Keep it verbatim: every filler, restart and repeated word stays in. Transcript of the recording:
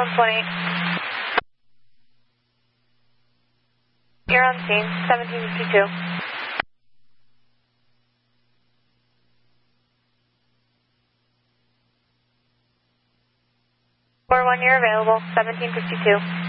one twenty. You're on scene, seventeen fifty-two. four one, you're available, seventeen fifty-two.